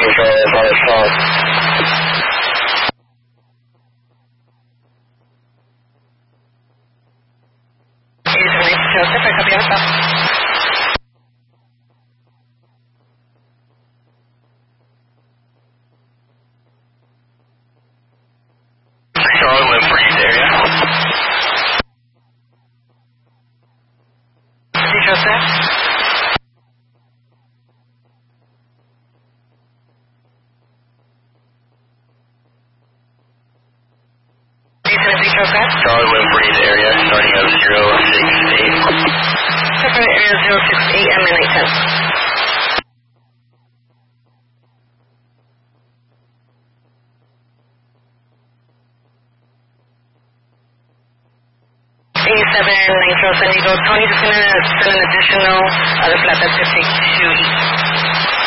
Control is on its phone. Joseph, I copy on the Charlie Lynn Breeze area. Joseph. Charlie Lynn Breeze area, starting at 068. Separate area 068 and 810. Nitro San Diego. Tony just going to send an additional other flatbed 52 east.